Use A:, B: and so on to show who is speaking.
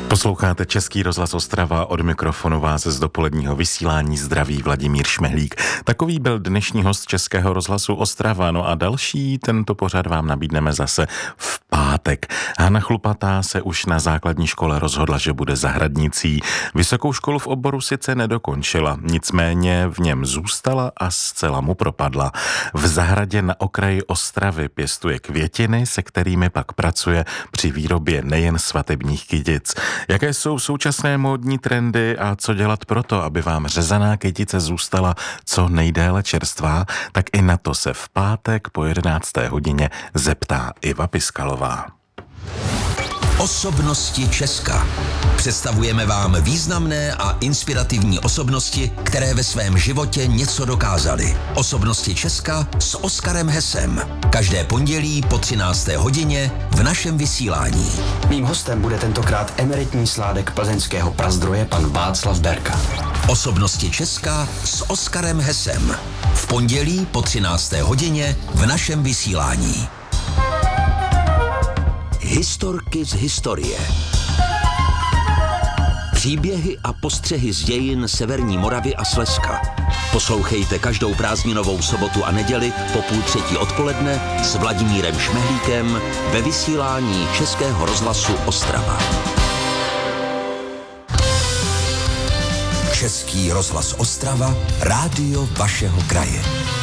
A: Posloucháte Český rozhlas Ostrava, od mikrofonu vás z dopoledního vysílání zdraví Vladimír Šmehlík. Takový byl dnešní host Českého rozhlasu Ostrava, no a další tento pořad vám nabídneme zase v pátek. Hana Chlupatá se už na základní škole rozhodla, že bude zahradnicí. Vysokou školu v oboru sice nedokončila, nicméně v něm zůstala a zcela mu propadla. V zahradě na okraji Ostravy pěstuje květiny, se kterými pak pracuje při výrobě nejen svatebních kytic. Jaké jsou současné módní trendy a co dělat proto, aby vám řezaná kytice zůstala co nejdéle čerstvá, tak i na to se v pátek po 11. hodině zeptá Iva Piskalová.
B: Osobnosti Česka. Představujeme vám významné a inspirativní osobnosti, které ve svém životě něco dokázaly. Osobnosti Česka s Oskarem Hesem. Každé pondělí po 13. hodině v našem vysílání.
C: Mým hostem bude tentokrát emeritní sládek plzeňského prazdroje pan Václav Berka.
B: Osobnosti Česka s Oskarem Hesem. V pondělí po 13. hodině v našem vysílání. Historky z historie. Příběhy a postřehy z dějin Severní Moravy a Slezska. Poslouchejte každou prázdninovou sobotu a neděli po 2:30 odpoledne s Vladimírem Šmehlíkem ve vysílání Českého rozhlasu Ostrava. Český rozhlas Ostrava, rádio vašeho kraje.